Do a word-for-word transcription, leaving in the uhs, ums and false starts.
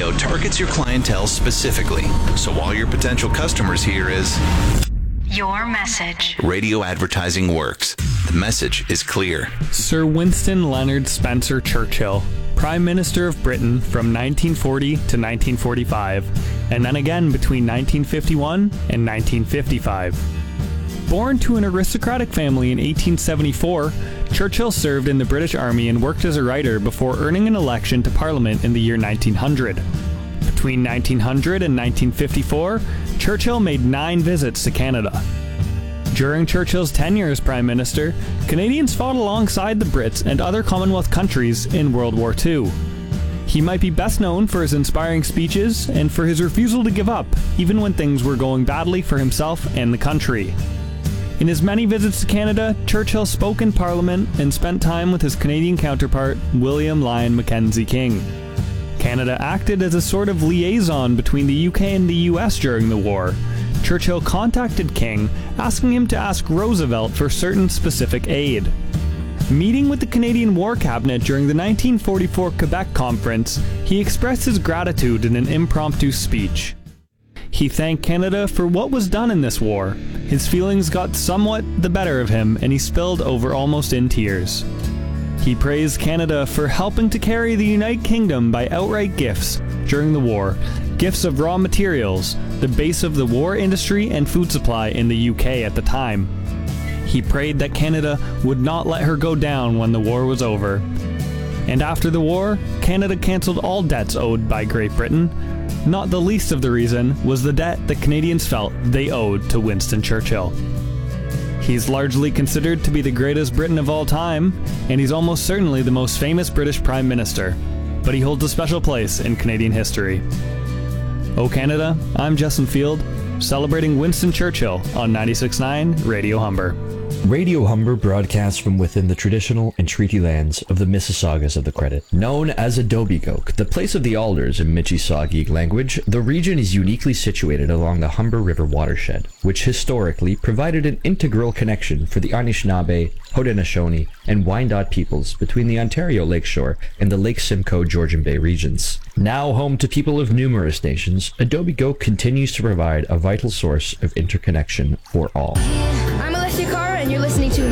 radio targets your clientele specifically, so all your potential customers hear is your message. Radio advertising works. The message is clear. Sir Winston Leonard Spencer Churchill, Prime Minister of Britain from nineteen forty to nineteen forty-five, and then again between nineteen fifty-one and nineteen fifty-five. Born to an aristocratic family in eighteen seventy-four, Churchill served in the British Army and worked as a writer before earning an election to Parliament in the year nineteen hundred. Between nineteen hundred and nineteen fifty-four, Churchill made nine visits to Canada. During Churchill's tenure as Prime Minister, Canadians fought alongside the Brits and other Commonwealth countries in World War Two. He might be best known for his inspiring speeches and for his refusal to give up, even when things were going badly for himself and the country. In his many visits to Canada, Churchill spoke in Parliament and spent time with his Canadian counterpart, William Lyon Mackenzie King. Canada acted as a sort of liaison between the U K and the U S during the war. Churchill contacted King, asking him to ask Roosevelt for certain specific aid. Meeting with the Canadian War Cabinet during the nineteen forty-four Quebec Conference, he expressed his gratitude in an impromptu speech. He thanked Canada for what was done in this war. His feelings got somewhat the better of him, and he spilled over almost in tears. He praised Canada for helping to carry the United Kingdom by outright gifts during the war, gifts of raw materials, the base of the war industry and food supply in the U K at the time. He prayed that Canada would not let her go down when the war was over. And after the war, Canada cancelled all debts owed by Great Britain. Not the least of the reason was the debt the Canadians felt they owed to Winston Churchill. He's largely considered to be the greatest Briton of all time, and he's almost certainly the most famous British Prime Minister, but he holds a special place in Canadian history. Oh Canada, I'm Justin Field, celebrating Winston Churchill on ninety-six point nine Radio Humber. Radio Humber broadcasts from within the traditional and treaty lands of the Mississaugas of the Credit. Known as Etobicoke, the place of the alders in Michisauga language, the region is uniquely situated along the Humber River watershed, which historically provided an integral connection for the Anishinaabe, Haudenosaunee, and Wyandot peoples between the Ontario Lakeshore and the Lake Simcoe Georgian Bay regions. Now home to people of numerous nations, Etobicoke continues to provide a vital source of interconnection for all. I'm Alessia Carr, and you're listening to